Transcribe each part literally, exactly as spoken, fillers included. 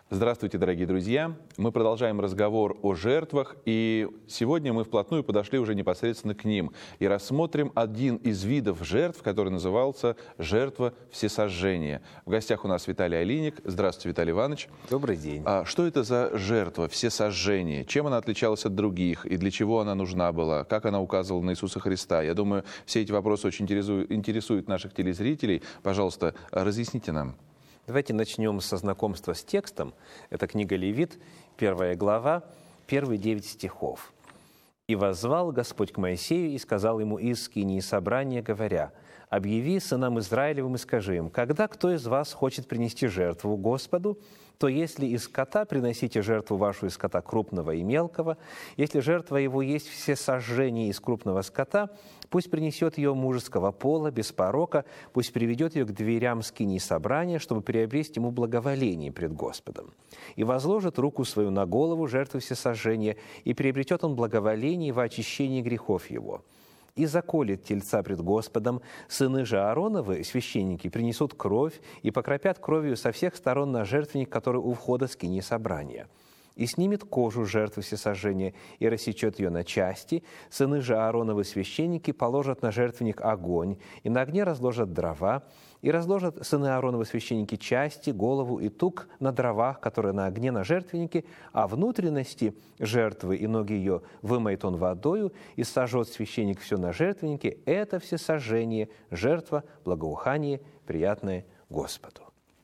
Здравствуйте, дорогие друзья! Мы продолжаем разговор о жертвах, и сегодня мы вплотную подошли уже непосредственно к ним и рассмотрим один из видов жертв, который назывался «жертва всесожжения». В гостях у нас Виталий Алиник. Здравствуйте, Виталий Иванович. Добрый день. А что это за жертва всесожжения? Чем она отличалась от других и для чего она нужна была? Как она указывала на Иисуса Христа? Я думаю, все эти вопросы очень интересуют, интересуют наших телезрителей. Пожалуйста, разъясните нам. Давайте начнем со знакомства с текстом. Это книга Левит, первая глава, первые девять стихов. «И воззвал Господь к Моисею и сказал ему из скинии собрания, говоря: объяви сынам Израилевым и скажи им, когда кто из вас хочет принести жертву Господу, то если из скота приносите жертву вашу из скота крупного и мелкого, если жертва его есть всесожжение из крупного скота, пусть принесет ее мужеского пола, без порока, пусть приведет ее к дверям скинии собрания, чтобы приобрести ему благоволение пред Господом. И возложит руку свою на голову жертвы всесожжения, и приобретет он благоволение во очищении грехов его. И заколет тельца пред Господом, сыны же Аароновы, священники, принесут кровь и покропят кровью со всех сторон на жертвенник, который у входа скинии собрания. И снимет кожу жертвы всесожжения и рассечет ее на части. Сыны же Аароновы, священники, положат на жертвенник огонь, и на огне разложат дрова, и разложат сыны Аароновы, священники, части, голову и тук на дровах, которые на огне на жертвеннике, а внутренности жертвы и ноги ее вымоет он водою, и сожжет священник все на жертвеннике. Это всесожжение, жертва, благоухание, приятное Господу».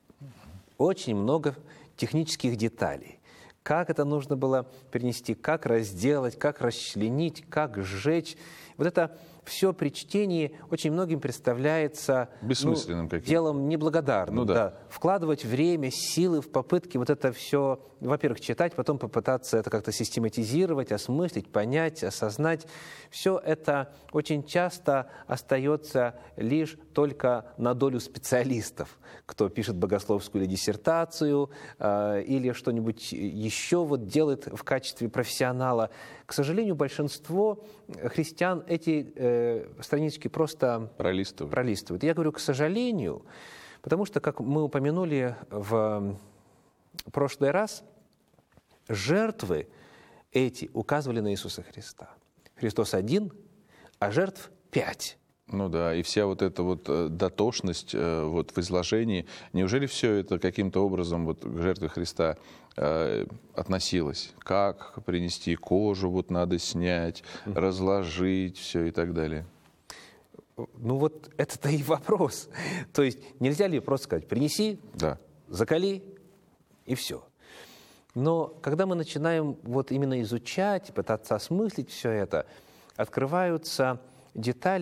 Очень много технических деталей. Как это нужно было перенести, как разделать, как расчленить, как сжечь. Вот это все при чтении очень многим представляется бессмысленным, ну, делом неблагодарным. Ну, да. Да. Вкладывать время, силы в попытки вот это все, во-первых, читать, потом попытаться это как-то систематизировать, осмыслить, понять, осознать. Все это очень часто остается лишь только на долю специалистов, кто пишет богословскую или диссертацию, э, или что-нибудь еще вот делает в качестве профессионала. К сожалению, большинство христиан эти э, странички просто пролистывают. пролистывают. Я говорю «к сожалению», потому что, как мы упомянули в прошлый раз, жертвы эти указывали на Иисуса Христа. Христос один, а жертв пять. Ну да, и вся вот эта вот дотошность вот в изложении, неужели все это каким-то образом вот к жертве Христа э, относилось? Как принести кожу, вот надо снять, mm-hmm. разложить, все и так далее? Ну вот это-то и вопрос. То есть нельзя ли просто сказать: принеси, да. заколи и все. Но когда мы начинаем вот именно изучать, пытаться осмыслить все это, открываются детали,